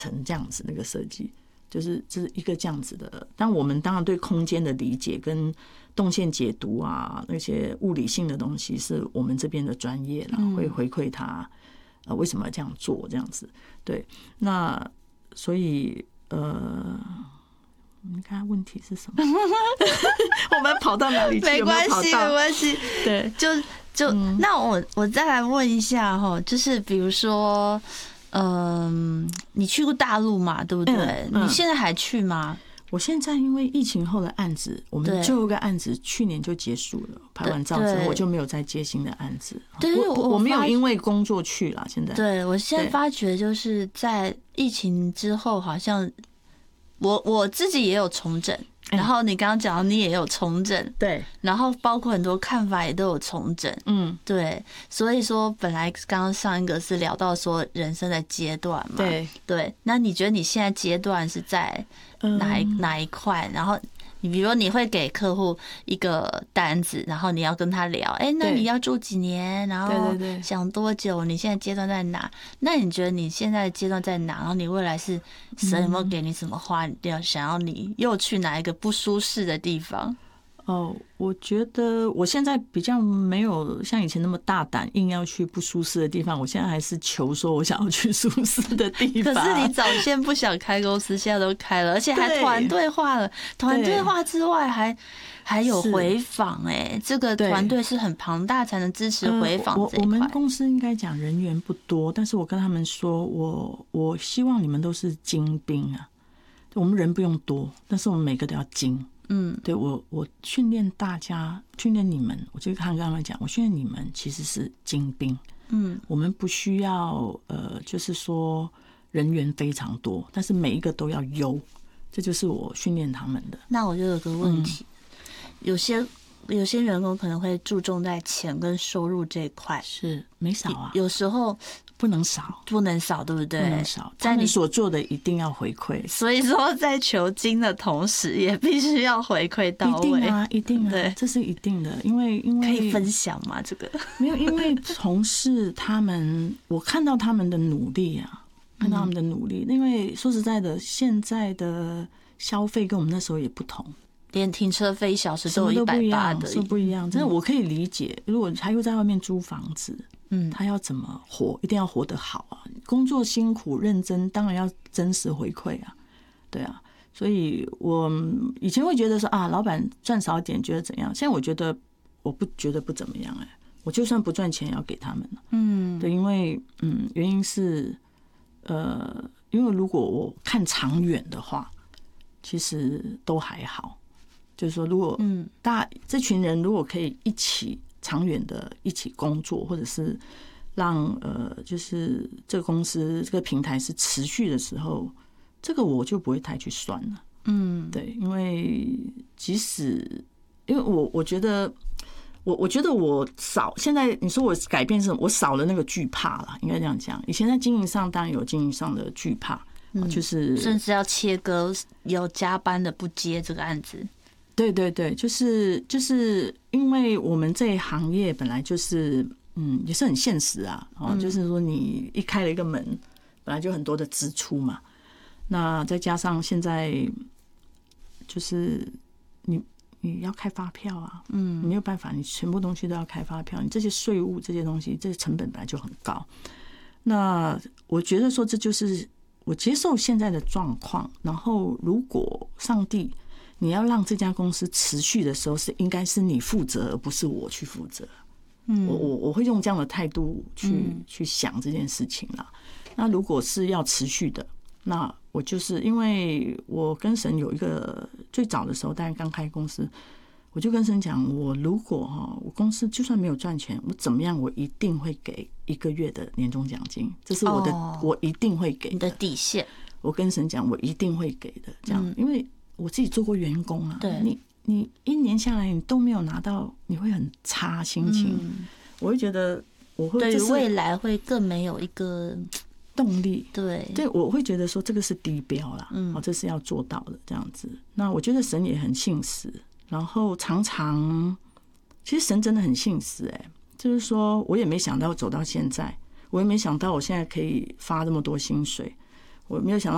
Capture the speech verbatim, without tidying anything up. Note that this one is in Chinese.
成这样子那个设计，就是这是一个这样子的。但我们当然对空间的理解跟动线解读啊，那些物理性的东西是我们这边的专业啦，会回馈他呃为什么要这样做这样子。对，那所以呃。你看他问题是什么？我们跑到哪里去？ 没关系，没关系。 对， 就就、嗯、那我我再来问一下哈，就是比如说，嗯、呃，你去过大陆嘛？对不对？嗯嗯、你现在还去吗？ 我现在因为疫情后的案子，我们最后一个案子去年就结束了，拍完照之后我就没有再接新的案子。 对， 我我没有因为工作去了。现在， 对我现在发觉就是在疫情之后，好像。我我自己也有重整，然后你刚刚讲你也有重整， 对， 然后包括很多看法也都有重整，嗯，对，所以说本来刚刚上一个是聊到说人生的阶段嘛， 对对，那你觉得你现在阶段是在哪一、嗯、哪一块？然后你比如说你会给客户一个单子，然后你要跟他聊，哎、欸，那你要住几年？然后想多久？你现在阶段在哪？那你觉得你现在的阶段在哪？然后你未来是神有没有给你什么话？你要想要你又去哪一个不舒适的地方？ 哦，我觉得我现在比较没有像以前那么大胆，硬要去不舒适的地方。我现在还是求说我想要去舒适的地方。 可是你早先不想开公司，现在都开了，而且还团队化了。团队化之外还，还还有回访哎、欸，这个团队是很庞大，才能支持回访这一块、呃、我, 我们公司应该讲人员不多，但是我跟他们说，我我希望你们都是精兵啊。我们人不用多，但是我们每个都要精。嗯，对，我我训练大家，训练你们，我就看跟他们讲，我训练你们其实是精兵。嗯，我们不需要呃，就是说人员非常多，但是每一个都要优，这就是我训练他们的。 那我就有个问题，嗯、有些有些员工可能会注重在钱跟收入这一块， 是没少啊， 有时候。 不能少， 不能少，对不对？ 不能少，在你所做的一定要回馈。 所以说，在求精的同时，也必须要回馈到位。 一定啊，一定啊，对，这是一定的。因为因为可以分享吗？这个没有，因为同事他们，我看到他们的努力啊，看到他们的努力。因为说实在的，现在的消费跟我们那时候也不同。 连停车费一小时都有一百八的， 是不一样。真的，我可以理解。如果他又在外面租房子，嗯，他要怎么活？一定要活得好啊！工作辛苦认真，当然要真实回馈啊，对啊。所以我以前会觉得说啊，老板赚少点觉得怎样？现在我觉得我不觉得不怎么样哎、欸，我就算不赚钱也要给他们了。嗯，对，因为嗯，原因是呃，因为如果我看长远的话，其实都还好。就是说，如果嗯，大这群人如果可以一起长远的一起工作，或者是让呃，就是这个公司这个平台是持续的时候，这个我就不会太去算了。嗯，对，因为即使因为我我觉得我我觉得我少现在你说我改变是什么？我少了那个惧怕了，应该这样讲。以前在经营上当然有经营上的惧怕，嗯、就是甚至要切割，有加班的不接这个案子。 对对对，就是就是因为我们这一行业本来就是嗯也是很现实啊，哦，就是说你一开了一个门，本来就很多的支出嘛，那再加上现在就是你你要开发票啊，嗯，没有办法，你全部东西都要开发票，你这些税务这些东西，这些成本本来就很高。那我觉得说这就是我接受现在的状况，然后如果上帝。你要让这家公司持续的时候，是应该是你负责，而不是我去负责。嗯，我我我会用这样的态度去、嗯、去想这件事情啦。那如果是要持续的，那我就是因为我跟神有一个最早的时候，大概刚开公司，我就跟神讲，我如果哈，我公司就算没有赚钱，我怎么样，我一定会给一个月的年终奖金，这是我的，哦、我一定会给的， 你的底线。 我跟神讲，我一定会给的，这样，嗯、因为。我自己做过员工啊，你你一年下来你都没有拿到，你会很差心情。嗯、我会觉得我会对未来会更没有一个动力。 对对，我会觉得说这个是低标啦，嗯，这是要做到的这样子。那我觉得神也很信实，然后常常其实神真的很信实，哎，就是说我也没想到走到现在，我也没想到我现在可以发这么多薪水，我没有想到。